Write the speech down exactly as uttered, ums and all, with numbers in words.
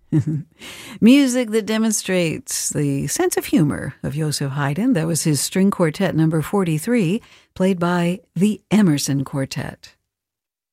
Music that demonstrates the sense of humor of Joseph Haydn. That was his string quartet number forty-three, played by the Emerson Quartet.